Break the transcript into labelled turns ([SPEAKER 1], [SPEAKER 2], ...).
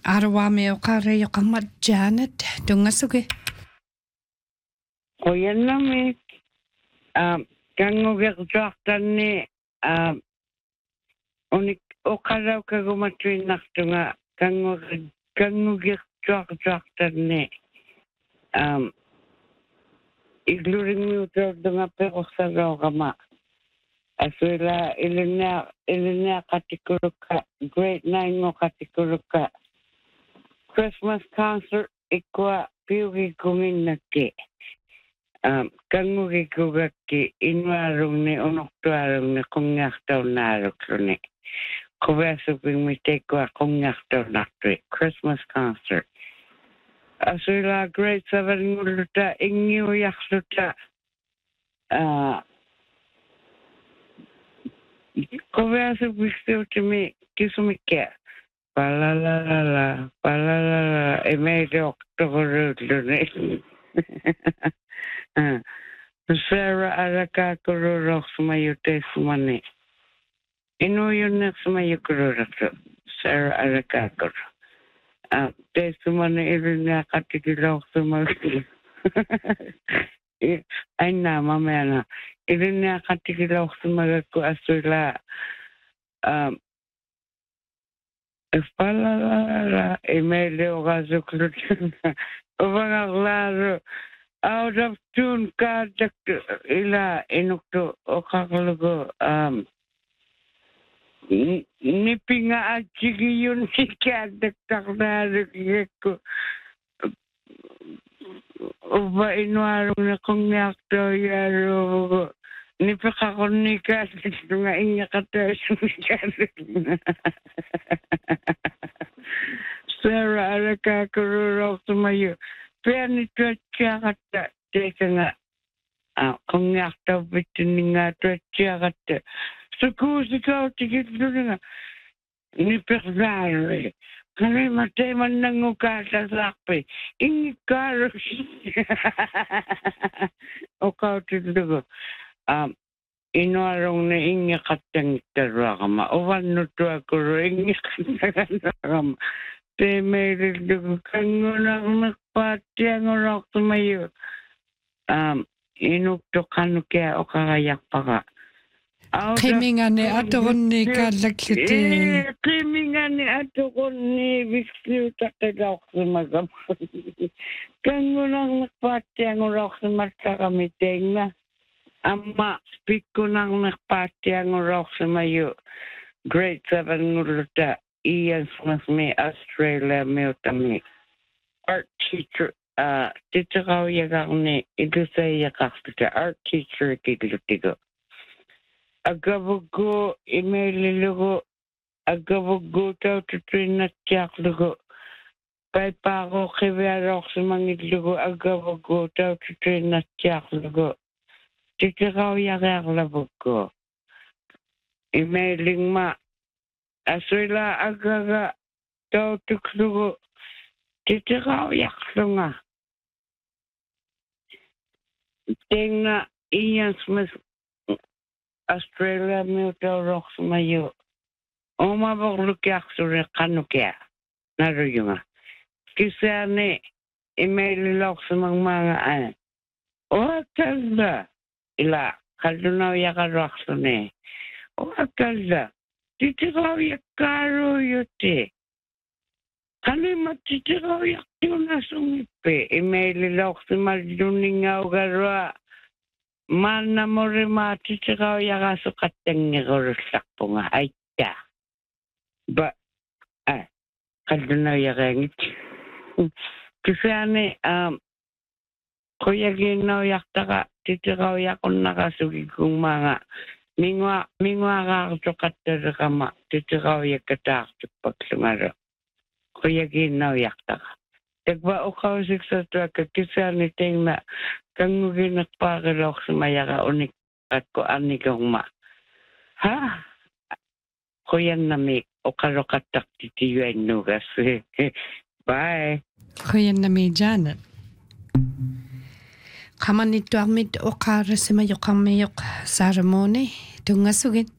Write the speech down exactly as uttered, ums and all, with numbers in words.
[SPEAKER 1] Arawame okare yokamat Janet dungasuge.
[SPEAKER 2] Koyanami um kango gerjortani um onik okara kagumatri nachtunga kango kango gerjortani um igluring mutor dunga perosagama asuela ilina ilina katikuruka grade nine ngo katikuruka Christmas concert ikwa piugi kuminake um kangugi kugaki inwarungne onoktuarungne kongartaunarukne koversuping mitekwa kongartaunatri Christmas concert asuila grade seven nguluta ingiu yaksuta uh koversuping stiutimi kisumike Palalala, palalala, e me doctor lune. Sarah araka kururok sumayute sumani. Inu yunek sumayukururok. Sarah araka kur. Te sumani ilunya katikilok sumayukururok. Ay na, mamaya. Ilunya katikilok sumayukururok asula. Um, Palalala, Emilio Razuklutin, Overlaro, out of tune card ila inukto okakulugo, um, nipping a jiggy unique at the Taknako over Inuaruna Cognato Yaro. Nipakakonika nga inya kata Sarah araka kururok tumayo. Pero nito siya kata teka nga kung ngakta bitin nga to siya kata. So kusi ka tigit doon nga nipakzaro. Kaya matay man nangukasa sakpe. Ingi karo o kao tito Um, inuarong na inga katang tarakama. Owan no to ako inga katang tarakama. Te may rildo kango na nakpati ang orak tumayo. Um, inukto kanu kaya o kakayak pa ka.
[SPEAKER 1] Kimingane aton ni kalakite.
[SPEAKER 2] Kimingane aton ni biksyo takilak sumagam. Kango na nakpati ang orak sumasakamiting na. Amma speak ko nang nakpati ang orok sa mayo. Grade seven nguluta. Iyan mas may Australia may utami. Art teacher. Uh, teacher ko yakak ni. Ito sa yakak kita. Art teacher kikilutigo. Agabog ko emaililugo. Agabog ko tao tutuin na tiyak lugo. Pay pa ako kibiarok sa mangitlugo. Agabog ko tao tutuin na tiyak lugo. Titiraw yakak labog ko. Emailing ma. Aswila agaga tau tuklugo. Titiraw yaklo nga. Ting na iyan smas Australia mi tau rok sumayo. O mabagluk yak suri kanu kaya. Naruyo nga. Kisa ni emaililok sa mga mga ay. O kalda. Ila, kaldunaw yakarakso ne. O akalda, titiraw yakaro yote. Kani matitiraw yakyo na sumipe. Imaililok si malduningaw garwa. Man na mo rin matitiraw yakaso kateng nikarusak po nga. Ay, ya. Ba, ay, kaldunaw yakangit. Kasi ane, um, kuya ginaw yaktaka. Titiraw yakon nakasugi kong mga mingwa mingwa kakasukat na kama titiraw yakatak pagsungar kuya ginaw yakta ka tagba o kausik sa tuwa kakisa ni ting na kangugi nakpakilok sa mayaka unik at ko anikong ma ha kuya namik o karokatak titiyuan nugas bye
[SPEAKER 1] Kuya nami Janet Kaman ito amit o kara sa mayok ang mayok ceremony. Tunga sugin.